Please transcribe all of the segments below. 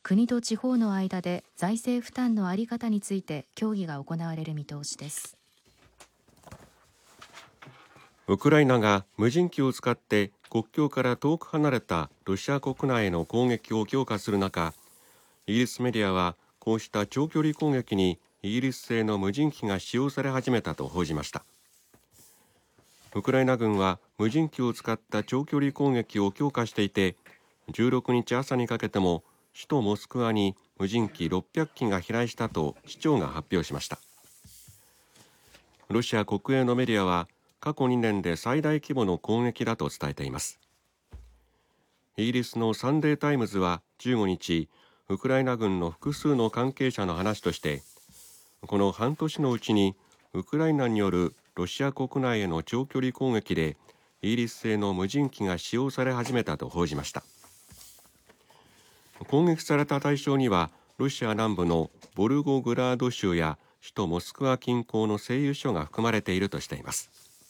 国と地方の間で財政負担の在り方について協議が行われる見通しです。 ウクライナが無人機を使って国境から遠く離れたロシア国内への攻撃を強化する中、イギリスメディアはこうした長距離攻撃にイギリス製の無人機が使用され始めたと報じました。ウクライナ軍は無人機を使った長距離攻撃を強化していて、16日朝にかけても首都モスクワに無人機600機が飛来したと市長が発表しました。ロシア国営のメディアは過去2年で最大規模の攻撃だと伝えています。イギリスのサンデータイムズは15日、ウクライナ軍の複数の関係者の話として、この半年のうちにウクライナによるロシア国内への長距離攻撃でイギリス製の無人機が使用され始めたと報じました。攻撃された対象にはロシア南部のボルゴグラード州や首都モスクワ近郊の製油所が含まれているとしています。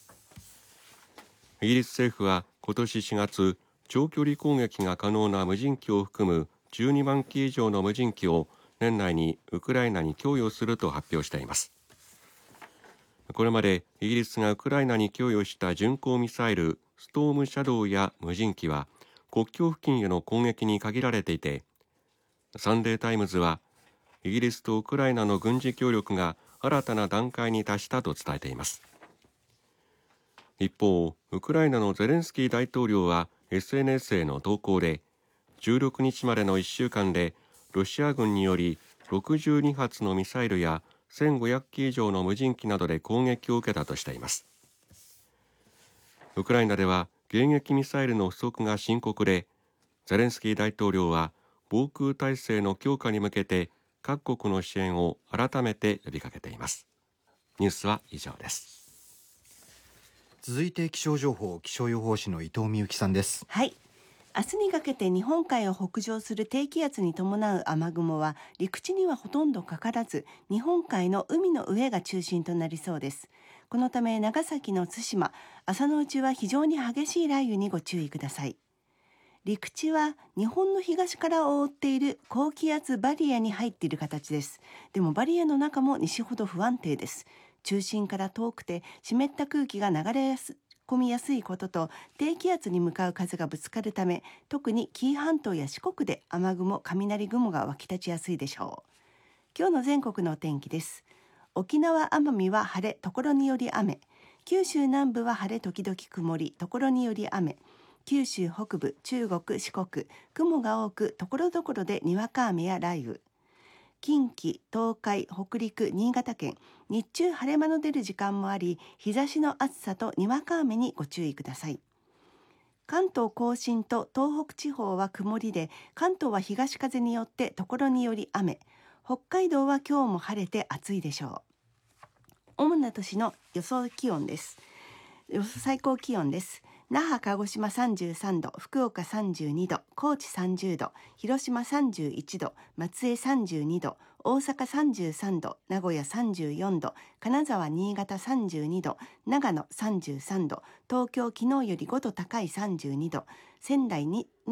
イギリス政府は今年4月、長距離攻撃が可能な無人機を含む12万機以上の無人機を年内にウクライナに供与すると発表しています。これまでイギリスがウクライナに供与した巡航ミサイルストームシャドウや無人機は国境付近への攻撃に限られていて、サンデータイムズはイギリスとウクライナの軍事協力が新たな段階に達したと伝えています。一方、ウクライナのゼレンスキー大統領は SNS への投稿で、16日までの1週間でロシア軍により62発のミサイルや1500機以上の無人機などで攻撃を受けたとしています。ウクライナでは迎撃ミサイルの不足が深刻で、ゼレンスキー大統領は防空体制の強化に向けて各国の支援を改めて呼びかけています。ニュースは以上です。 続いて気象情報、気象予報士の伊藤美由紀さんです。 はい、明日にかけて日本海を北上する低気圧に伴う雨雲は陸地にはほとんどかからず、日本海の海の上が中心となりそうです。このため長崎の対馬、朝のうちは非常に激しい雷雨にご注意ください。陸地は日本の東から覆っている高気圧バリアに入っている形です。でもバリアの中も西ほど不安定です。中心から遠くて湿った空気が流れ込みやすいことと、低気圧に向かう風がぶつかるため、特に紀伊半島や四国で雨雲、雷雲が湧き立ちやすいでしょう。今日の全国のお天気です。沖縄・奄美は晴れ、ところにより雨。九州南部は晴れ時々曇り、ところにより雨。九州北部、中国、四国、雲が多く、ところどころでにわか雨や雷雨。近畿、東海、北陸、新潟県、日中晴れ間の出る時間もあり、日差しの暑さとにわか雨にご注意ください。関東甲信と東北地方は曇りで、関東は東風によってところにより雨。北海道は今日も晴れて暑いでしょう。主な都市の予想気温です。予想最高気温です。那覇、鹿児島33度、福岡32度、高知30度、広島31度、松江32度、大阪33度、名古屋34度、金沢、新潟32度、長野33度、東京昨日より5度高い32度、仙台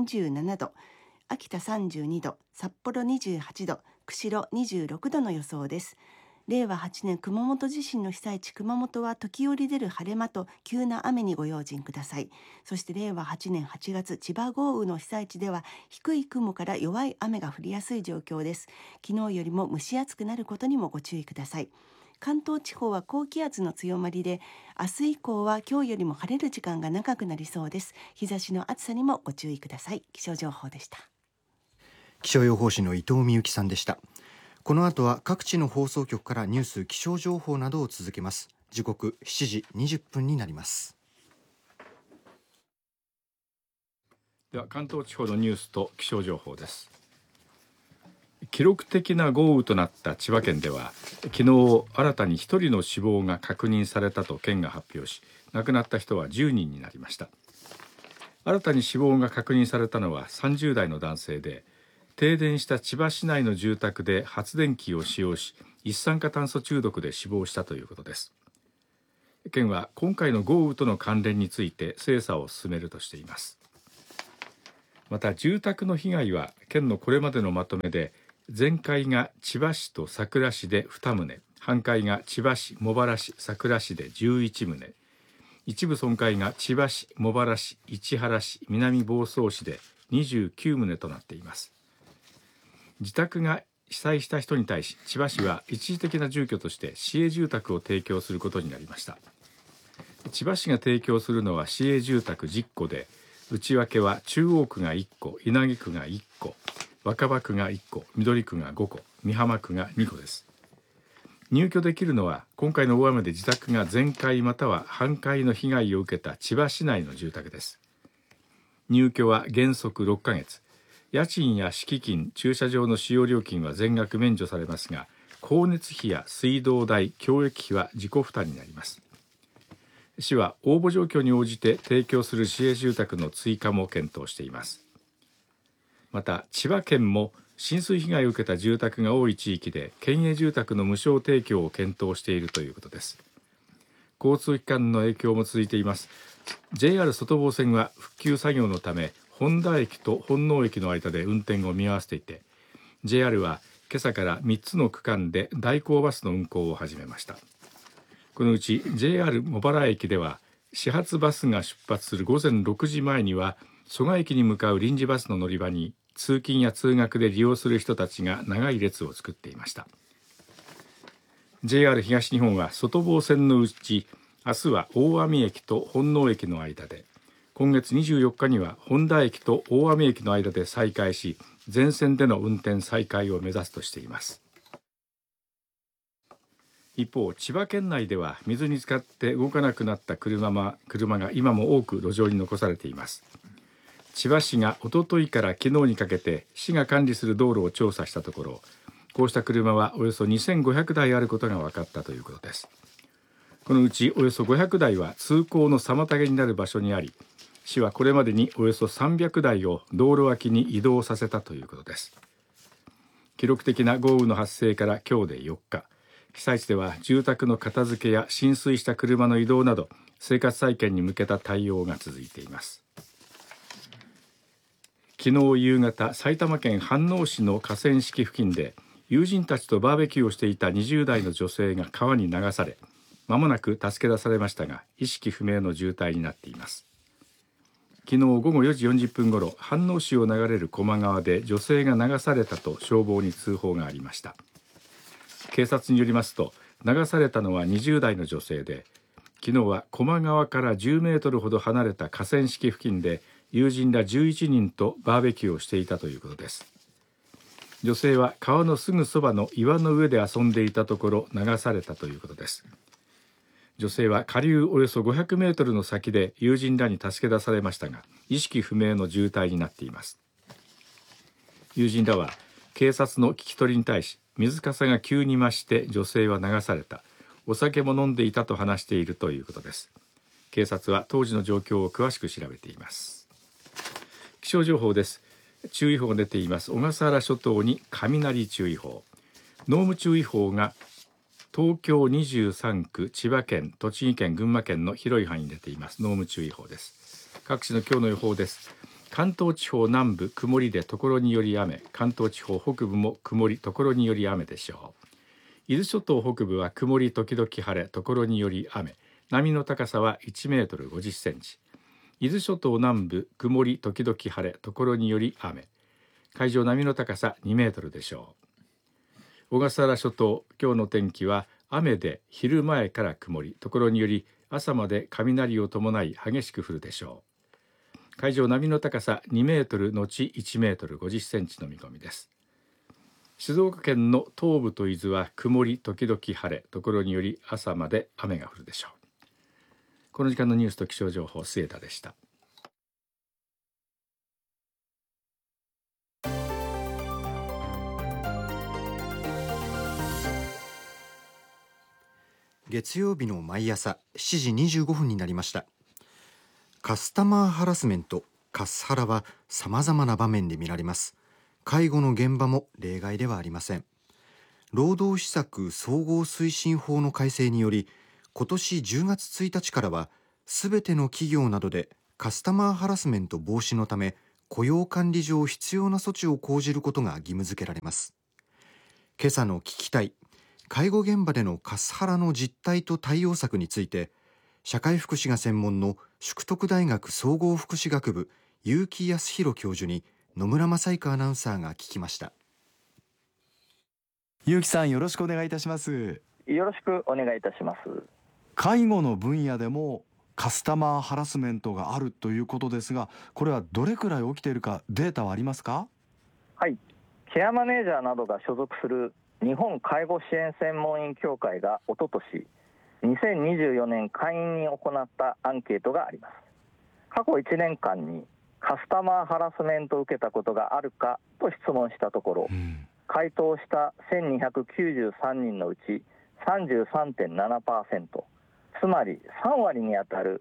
27度、秋田32度、札幌28度、釧路26度の予想です。令和8年熊本地震の被災地熊本は時折出る晴れ間と急な雨にご用心ください。そして令和8年8月千葉豪雨の被災地では低い雲から弱い雨が降りやすい状況です。昨日よりも蒸し暑くなることにもご注意ください。関東地方は高気圧の強まりで、明日以降は今日よりも晴れる時間が長くなりそうです。日差しの暑さにもご注意ください。気象情報でした。 気象予報士の伊藤美由紀さんでした。この後は各地の放送局からニュース、気象情報などを続けます。時刻7時20分になります。 では関東地方のニュースと気象情報です。記録的な豪雨となった千葉県では、昨日新たに1人の死亡が確認されたと県が発表し、亡くなった人は10人になりました。新たに死亡が確認されたのは30代の男性で、停電した千葉市内の住宅で発電機を使用し、一酸化炭素中毒で死亡したということです。県は今回の豪雨との関連について精査を進めるとしています。 また住宅の被害は県のこれまでのまとめで、全壊が千葉市と佐倉市で2棟、半壊が千葉市、茂原市、佐倉市で11棟、一部損壊が千葉市、茂原市、市原市、南房総市で29棟となっています。自宅が被災した人に対し、千葉市は一時的な住居として市営住宅を提供することになりました。千葉市が提供するのは市営住宅10戸で、内訳は中央区が1戸、稲城区が1戸、若葉区が1戸、緑区が5戸、美浜区が2戸です。入居できるのは今回の大雨で自宅が全壊または半壊の被害を受けた千葉市内の住宅です。入居は原則6ヶ月、家賃や敷金、駐車場の使用料金は全額免除されますが、光熱費や水道代、教育費は自己負担になります。市は応募状況に応じて提供する市営住宅の追加も検討しています。また千葉県も浸水被害を受けた住宅が多い地域で県営住宅の無償提供を検討しているということです。交通機関の影響も続いています。 JR 外房線は復旧作業のため本田駅と本能駅の間で運転を見合わせていて、 JR は今朝から3つの区間で代行バスの運行を始めました。このうち JR 茂原駅では始発バスが出発する午前6時前には蘇我駅に向かう臨時バスの乗り場に通勤や通学で利用する人たちが長い列を作っていました。 JR 東日本は外房線のうち明日は大網駅と本能駅の間で、今月24日には本田駅と大網駅の間で再開し、全線での運転再開を目指すとしています。一方、千葉県内では水に浸かって動かなくなった車が今も多く路上に残されています。千葉市がおとといから昨日にかけて市が管理する道路を調査したところ、こうした車はおよそ2500台あることが分かったということです。このうちおよそ500台は通行の妨げになる場所にあり、市はこれまでにおよそ300台を道路脇に移動させたということです。記録的な豪雨の発生から今日で4日、被災地では住宅の片付けや浸水した車の移動など生活再建に向けた対応が続いています。昨日夕方、埼玉県飯能市の河川敷付近で友人たちとバーベキューをしていた20代の女性が川に流され、間もなく助け出されましたが意識不明の重体になっています。昨日午後4時40分ごろ、飯能市を流れる高麗川で女性が流されたと消防に通報がありました。警察によりますと、流されたのは20代の女性で、昨日は高麗川から10メートルほど離れた河川敷付近で友人ら11人とバーベキューをしていたということです。女性は川のすぐそばの岩の上で遊んでいたところ流されたということです。女性は下流およそ500メートルの先で友人らに助け出されましたが、意識不明の重体になっています。友人らは警察の聞き取りに対し、水かさが急に増して女性は流された、お酒も飲んでいたと話しているということです。警察は当時の状況を詳しく調べています。気象情報です。注意報が出ています。小笠原諸島に雷注意報、濃霧注意報が東京23区、千葉県、栃木県、群馬県の広い範囲に出ています。濃霧注意報です。各地の今日の予報です。関東地方南部曇りで所により雨、関東地方北部も曇り所により雨でしょう。伊豆諸島北部は曇り時々晴れ、所により雨、波の高さは1メートル50センチ。伊豆諸島南部曇り時々晴れ、所により雨、海上波の高さ2メートルでしょう。小笠原諸島、今日の天気は雨で昼前から曇り、所により朝まで雷を伴い激しく降るでしょう。海上波の高さ2メートルのち1メートル50センチの見込みです。静岡県の東部と伊豆は曇り時々晴れ、所により朝まで雨が降るでしょう。この時間のニュースと気象情報、末田でした。 月曜日の毎朝7時25分になりました。カスタマーハラスメント、カスハラは様々な場面で見られます。介護の現場も例外ではありません。労働施策総合推進法の改正により、今年10月1日からはすべての企業などでカスタマーハラスメント防止のため雇用管理上必要な措置を講じることが義務付けられます。今朝の聞きたい介護現場でのカスハラの実態と対応策について、社会福祉が専門の淑徳大学総合福祉学部結城康弘教授に野村正育アナウンサーが聞きました。 結城さん、よろしくお願いいたします。 よろしくお願いいたします。 介護の分野でもカスタマーハラスメントがあるということですが、これはどれくらい起きているかデータはありますか？ はい、ケアマネージャーなどが所属する日本介護支援専門員協会がおととし2024年会員に行ったアンケートがあります。過去1年間にカスタマーハラスメントを受けたことがあるかと質問したところ、回答した1293人のうち 33.7%、 つまり3割にあたる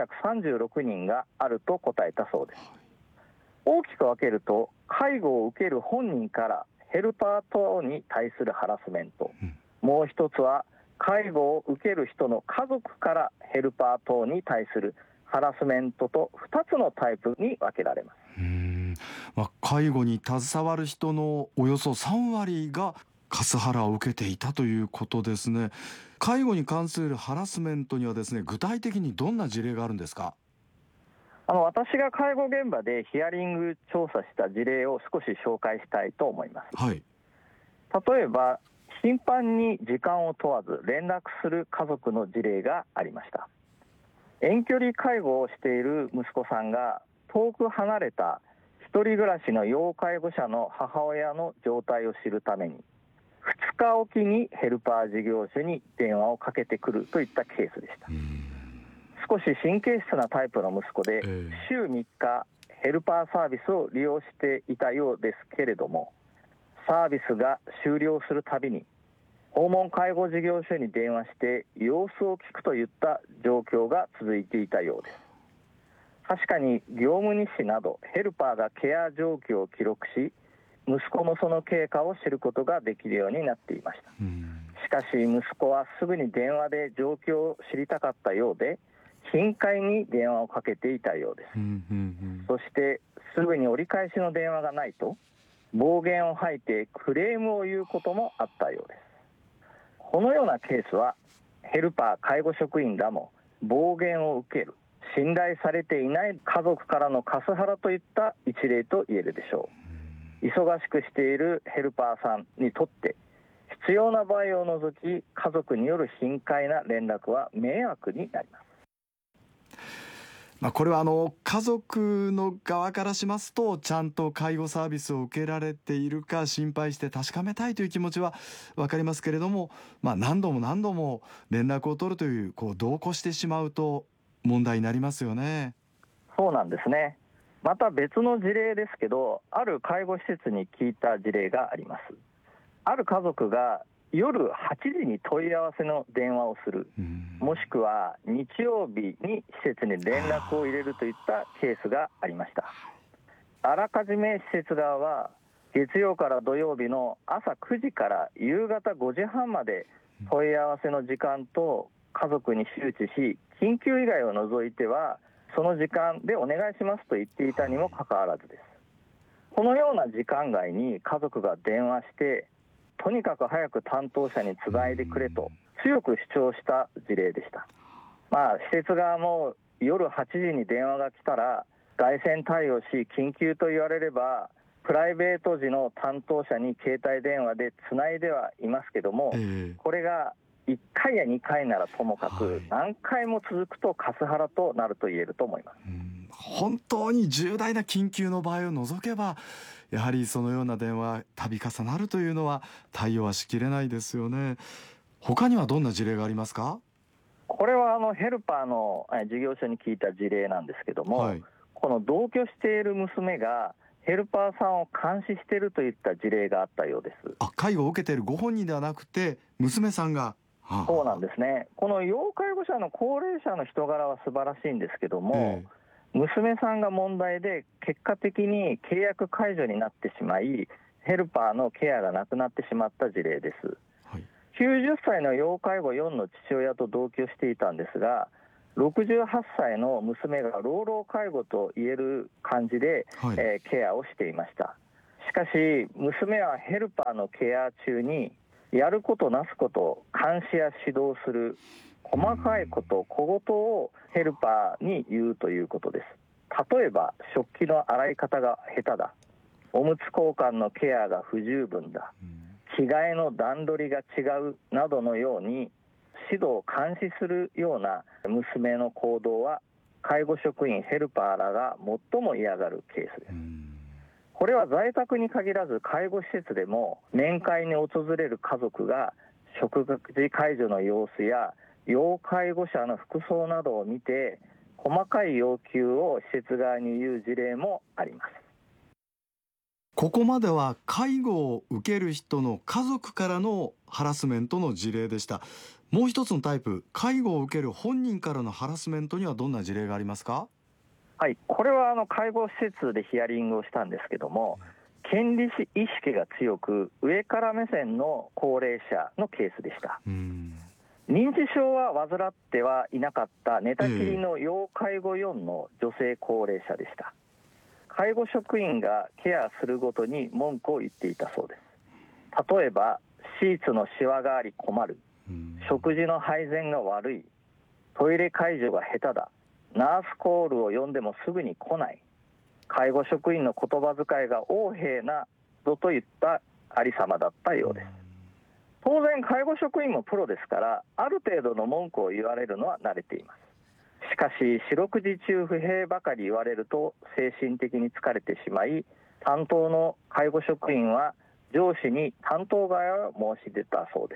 436人があると答えたそうです。大きく分けると、介護を受ける本人からヘルパー等に対するハラスメント、もう一つは介護を受ける人の家族からヘルパー等に対するハラスメントと2つのタイプに分けられます。 介護に携わる人のおよそ3割がカスハラを受けていたということですね。介護に関するハラスメントにはですね、具体的にどんな事例があるんですか？ 私が介護現場でヒアリング調査した事例を少し紹介したいと思います。 はい、 例えば頻繁に時間を問わず連絡する家族の事例がありました。遠距離介護をしている息子さんが遠く離れた一人暮らしの要介護者の母親の状態を知るために2日おきにヘルパー事業所に電話をかけてくるといったケースでした。少し神経質なタイプの息子で、週3日ヘルパーサービスを利用していたようですけれども、サービスが終了するたびに訪問介護事業所に電話して様子を聞くといった状況が続いていたようです。確かに業務日誌などヘルパーがケア状況を記録し、息子もその経過を知ることができるようになっていました。しかし息子はすぐに電話で状況を知りたかったようで、頻回に電話をかけていたようです。そしてすぐに折り返しの電話がないと暴言を吐いてクレームを言うこともあったようです。このようなケースはヘルパー介護職員らも暴言を受ける、信頼されていない家族からのカスハラといった一例と言えるでしょう。忙しくしているヘルパーさんにとって必要な場合を除き家族による頻回な連絡は迷惑になります。 これは家族の側からしますと、ちゃんと介護サービスを受けられているか心配して確かめたいという気持ちは分かりますけれども、何度も連絡を取るという同行してしまうと問題になりますよね。 そうなんですね。また別の事例ですけど、ある介護施設に聞いた事例があります。ある家族が夜8時に問い合わせの電話をする、もしくは日曜日に施設に連絡を入れるといったケースがありました。あらかじめ施設側は月曜から土曜日の朝9時から夕方5時半まで問い合わせの時間と家族に周知し、緊急以外を除いてはその時間でお願いしますと言っていたにもかかわらずです。このような時間外に家族が電話してとにかく早く担当者につないでくれと強く主張した事例でした。施設側も夜8時に電話が来たら外線対応し緊急と言われればプライベート時の担当者に携帯電話でつないではいますけども、これが1回や2回ならともかく何回も続くとカスハラとなると言えると思います。 本当に重大な緊急の場合を除けばやはりそのような電話度重なるというのは対応はしきれないですよね。他にはどんな事例がありますか？ これはヘルパーの事業所に聞いた事例なんですけども、この同居している娘がヘルパーさんを監視しているといった事例があったようです。 介護を受けているご本人ではなくて娘さんが。 そうなんですね。この要介護者の高齢者の人柄は素晴らしいんですけども、娘さんが問題で結果的に契約解除になってしまいヘルパーのケアがなくなってしまった事例です。90歳の要介護4の父親と同居していたんですが、 68歳の娘が老老介護と言える感じで、 はいケアをしていました。しかし娘はヘルパーのケア中にやることなすことを監視や指導する細かいこと小言をヘルパーに言うということです。例えば食器の洗い方が下手だ、おむつ交換のケアが不十分だ、着替えの段取りが違うなどのように指導を監視するような娘の行動は介護職員ヘルパーらが最も嫌がるケースです。これは在宅に限らず介護施設でも面会に訪れる家族が食事介助の様子や要介護者の服装などを見て細かい要求を施設側に言う事例もあります。 ここまでは介護を受ける人の家族からのハラスメントの事例でした。もう一つのタイプ、介護を受ける本人からのハラスメントにはどんな事例がありますか？ はい、これは介護施設でヒアリングをしたんですけども、権利意識が強く上から目線の高齢者のケースでした。認知症は患ってはいなかった寝たきりの要介護4の女性高齢者でした。介護職員がケアするごとに文句を言っていたそうです。例えばシーツのシワがあり困る、食事の配膳が悪い、トイレ介助が下手だ、ナースコールを呼んでもすぐに来ない、介護職員の言葉遣いが横柄などといったありさまだったようです。当然介護職員もプロですからある程度の文句を言われるのは慣れています。しかし四六時中不平ばかり言われると精神的に疲れてしまい、担当の介護職員は上司に担当側を申し出たそうです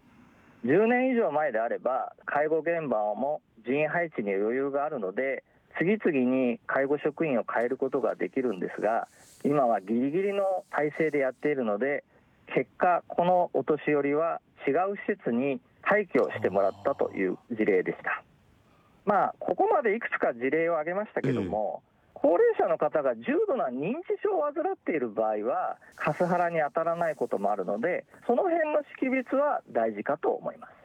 。10年以上前であれば介護現場も人員配置に余裕があるので次々に介護職員を変えることができるんですが、今はギリギリの体制でやっているので結果このお年寄りは違う施設に退去してもらったという事例でした。ここまでいくつか事例を挙げましたけども、高齢者の方が重度な認知症を患っている場合はカスハラに当たらないこともあるので、その辺の識別は大事かと思います。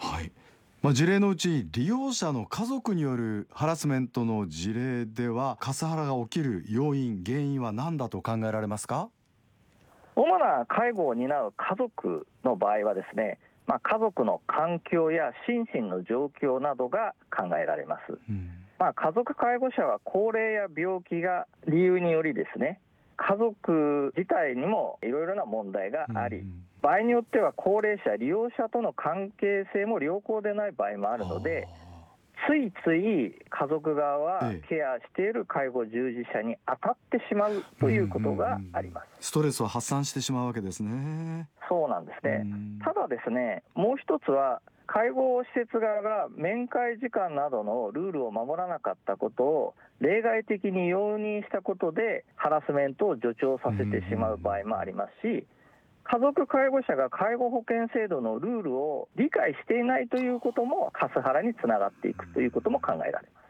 はい、事例のうち利用者の家族によるハラスメントの事例ではカスハラが起きる要因原因は何だと考えられますか？ 主な介護を担う家族の場合はですね、家族の環境や心身の状況などが考えられます。家族介護者は高齢や病気が理由によりですね、家族自体にもいろいろな問題があり、場合によっては高齢者利用者との関係性も良好でない場合もあるので、ついつい家族側はケアしている介護従事者に当たってしまうということがあります。 ストレスを発散してしまうわけですね。 そうなんですね。ただですね、もう一つは介護施設側が面会時間などのルールを守らなかったことを例外的に容認したことでハラスメントを助長させてしまう場合もありますし、家族介護者が介護保険制度のルールを理解していないということもカスハラにつながっていくということも考えられます。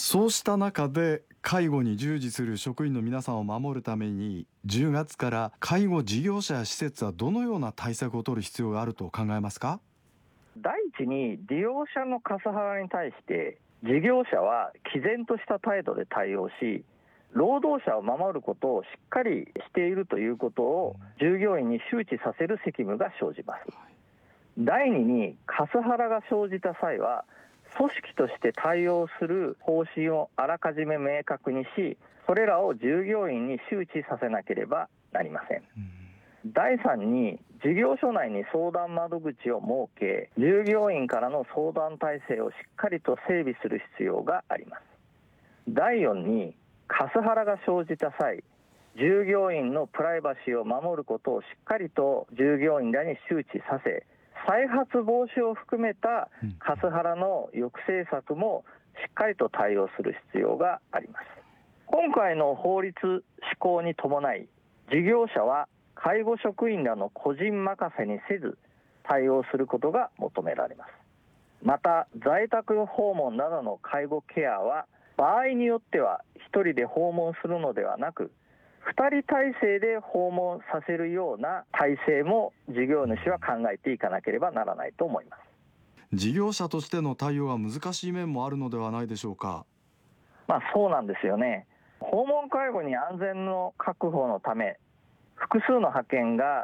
そうした中で介護に従事する職員の皆さんを守るために10月から介護事業者や施設はどのような対策を取る必要があると考えますか？ 第一に利用者のカスハラに対して事業者は毅然とした態度で対応し、労働者を守ることをしっかりしているということを従業員に周知させる責務が生じます。第二にカスハラが生じた際は組織として対応する方針をあらかじめ明確にし、それらを従業員に周知させなければなりません。第3に事業所内に相談窓口を設け、従業員からの相談体制をしっかりと整備する必要があります。第4にカスハラが生じた際、従業員のプライバシーを守ることをしっかりと従業員らに周知させ、再発防止を含めたカスハラの抑制策もしっかりと対応する必要があります。今回の法律施行に伴い、事業者は介護職員らの個人任せにせず対応することが求められます。また在宅訪問などの介護ケアは場合によっては1人で訪問するのではなく2人体制で訪問させるような体制も事業主は考えていかなければならないと思います。 事業者としての対応が難しい面もあるのではないでしょうか。 そうなんですよね。訪問介護に安全の確保のため、複数の派遣が